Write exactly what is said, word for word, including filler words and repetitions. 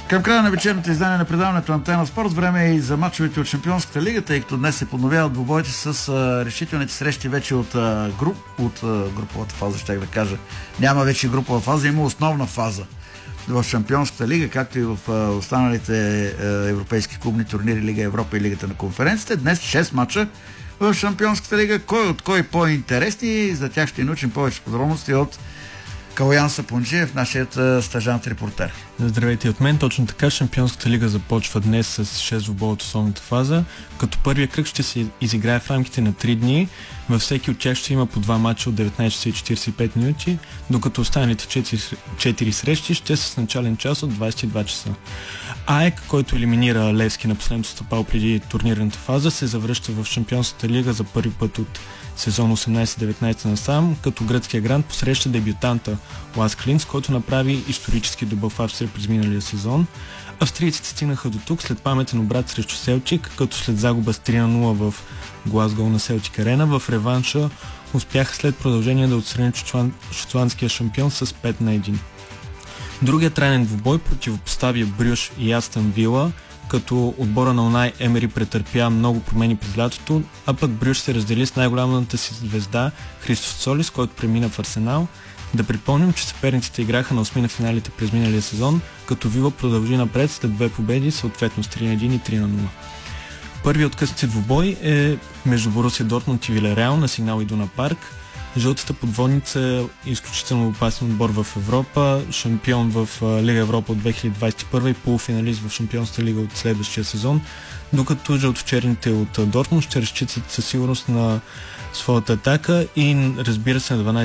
Към края на вечерното издание на предаването на Антена Спорт, време е и за мачовете от Шампионската лига, тъй като днес се подновяват двубоите с а, решителните срещи вече от, а, груп, от а, груповата фаза, щях да кажа. Няма вече групова фаза, има основна фаза в Шампионската лига, както и в а, останалите а, европейски клубни турнири, Лига Европа и Лигата на конференците. Днес шест мача в Шампионската лига. Кой от кой по-интересни? За тях ще научим повече подробности от Калоян Сапунджиев, нашият стажант репортер. Здравейте от мен. Точно така, Шампионската лига започва днес с шест двубоя от основната фаза, като първия кръг ще се изиграе в рамките на три дни. Във всеки от тях ще има по два мача от деветнайсет часа и четирийсет и пет минути, докато останалите четири срещи ще са с начален час от двайсет и два часа. АЕК, който елиминира Левски на последното стъпало преди турнирната фаза, се завръща в Шампионската лига за първи път от сезон осемнайсет деветнайсет насам, като гръцкия грант посреща дебютанта Ласки Линц, който направи исторически дебют в Австрия през миналия сезон. Австрийците стигнаха до тук след паметен обрат срещу Селтик, като след загуба с три на нула в Глазгоу на Селтик Арена, в реванша успяха след продължение да отстранят шотландския шампион с пет на едно. Другият трайен двубой противопоставя Брюш и Астън Вила, като отбора на Унай Емери претърпя много промени през лятото, а пък Брюш се раздели с най-голямата си звезда Христос Цолис, който премина в Арсенал. Да припомним, че съперниците играха на осми на финалите през миналия сезон, като Вила продължи напред след две победи, съответно с три на едно и три на нула. Първият от късните двубой е между Борусия Дортмунд и Вилереал на Сигнал Идуна парк. Жълтата подводница е изключително опасен отбор в Европа, шампион в Лига Европа от две хиляди двайсет и първа и полуфиналист в Шампионската лига от следващия сезон, докато жълточерните от Дортмунд ще разчитат със сигурност на своята атака и разбира се на дванайсети